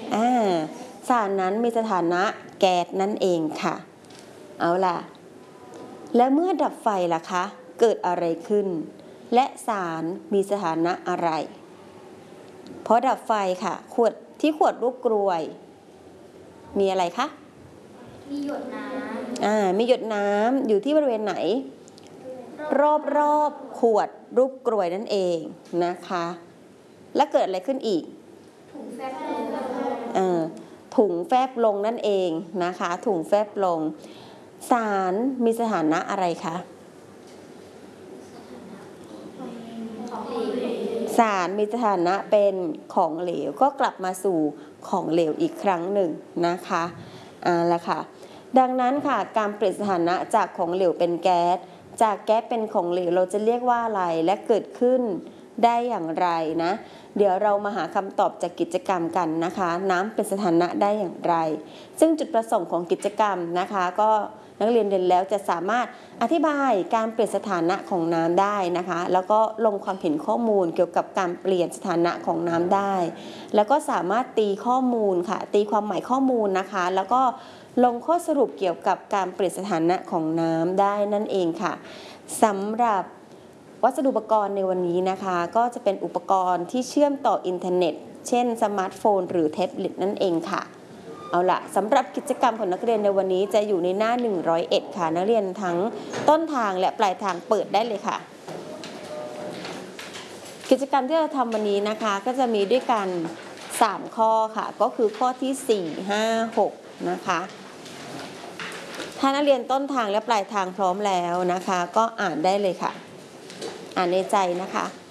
สารนั้นมีสถานะแก๊สนั่นเองค่ะเอาล่ะแล้วเมื่อดับไฟล่ะคะเกิดอะไรขึ้นและสารมีสถานะอะไรพอดับไฟค่ะขวดรูปกรวยมีอะไรคะมีหยดน้ำมีหยดน้ำอยู่ที่บริเวณไหนรอบขวดรูปกรวยนั่นเองนะคะแล้วเกิดอะไรขึ้นอีกถุงแฟบลงถุงแฟบลงนั่นเองนะคะถุงแฟบลงสารมีสถานะอะไรคะสารมีสถานะเป็นของเหลวก็กลับมาสู่ของเหลวอีกครั้งหนึ่งนะคะแล้วค่ะดังนั้นค่ะการเปลี่ยนสถานะจากของเหลวเป็นแก๊สจากแก๊สเป็นของเหลวเราจะเรียกว่าอะไรและเกิดขึ้นได้อย่างไรนะเดี๋ยวเรามาหาคำตอบจากกิจกรรมกันนะคะน้ำเป็นสถานะได้อย่างไรซึ่งจุดประสงค์ของกิจกรรมนะคะก็นักเรียนเรียนแล้วจะสามารถอธิบายการเปลี่ยนสถานะของน้ำได้นะคะแล้วก็ลงความเห็นข้อมูลเกี่ยวกับการเปลี่ยนสถานะของน้ำได้แล้วก็สามารถตีข้อมูลค่ะตีความหมายข้อมูลนะคะแล้วก็ลงข้อสรุปเกี่ยวกับการเปลี่ยนสถานะของน้ำได้นั่นเองค่ะสำหรับวัสดุอุปกรณ์ในวันนี้นะคะก็จะเป็นอุปกรณ์ที่เชื่อมต่ออินเทอร์เน็ตเช่นสมาร์ทโฟนหรือแท็บเล็ตนั่นเองค่ะเอาล่ะสำหรับกิจกรรมของนักเรียนในวันนี้จะอยู่ในหน้า101ค่ะนักเรียนทั้งต้นทางและปลายทางเปิดได้เลยค่ะกิจกรรมที่เราทำวันนี้นะคะก็จะมีด้วยกัน3ข้อค่ะก็คือข้อที่4 5 6นะคะถ้านักเรียนต้นทางและปลายทางพร้อมแล้วนะคะก็อ่านได้เลยค่ะอ่านในใจนะคะ